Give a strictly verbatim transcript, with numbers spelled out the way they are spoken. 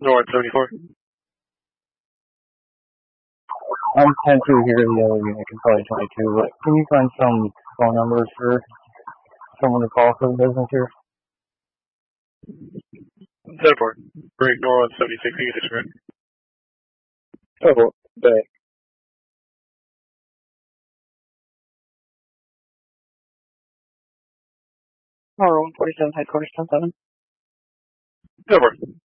North seventy-four. I'm ten two here, the other unit can probably twenty-two. But can you find some phone numbers for someone to call for the business here? ten four. Break North seventy-six, you get this right. Oh, okay. Or one forty-seven, headquarters, ten seven. ten four.